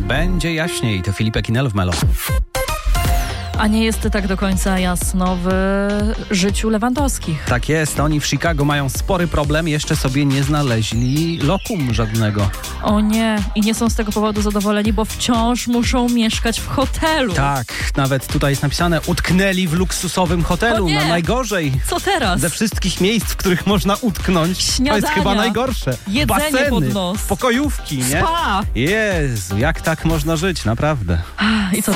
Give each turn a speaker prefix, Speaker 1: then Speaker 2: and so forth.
Speaker 1: Będzie jaśniej. To Filipek i Nel w Melo.
Speaker 2: A nie jest tak do końca jasno w życiu Lewandowskich.
Speaker 1: Tak jest, oni w Chicago mają spory problem, jeszcze sobie nie znaleźli lokum żadnego.
Speaker 2: O nie, i nie są z tego powodu zadowoleni, bo wciąż muszą mieszkać w hotelu.
Speaker 1: Tak, nawet tutaj jest napisane, utknęli w luksusowym hotelu, na najgorzej.
Speaker 2: Co teraz?
Speaker 1: Ze wszystkich miejsc, w których można utknąć,
Speaker 2: Śniadania,
Speaker 1: to jest chyba najgorsze.
Speaker 2: jedzenie
Speaker 1: Baseny,
Speaker 2: pod nos,
Speaker 1: pokojówki, nie?
Speaker 2: spa.
Speaker 1: Jezu, jak tak można żyć, naprawdę.
Speaker 2: I co